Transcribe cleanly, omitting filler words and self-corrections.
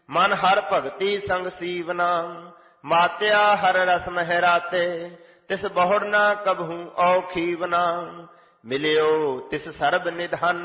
ਮਨ ਹਰ ਭਗਤੀ ਸੰਗ ਸੀਵਨਾ। ਮਾਤਿਆ ਹਰ ਰਸ ਮਹਿਰਾਤੇ, ਤਿਸ ਬਹੁੜ ਨਾ ਕਬਹੂ ਔਖੀਵਨਾ। ਮਿਲਿਓ ਤਿਸ ਸਰਬ ਨਿਧਾਨਾ,